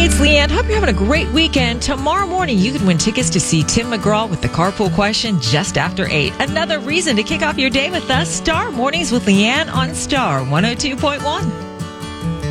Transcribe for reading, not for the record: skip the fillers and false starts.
It's Leanne. Hope you're having a great weekend. Tomorrow morning, you can win tickets to see Tim McGraw with the Carpool Question just after 8. Another reason to kick off your day with us. Star Mornings with Leanne on Star 102.1.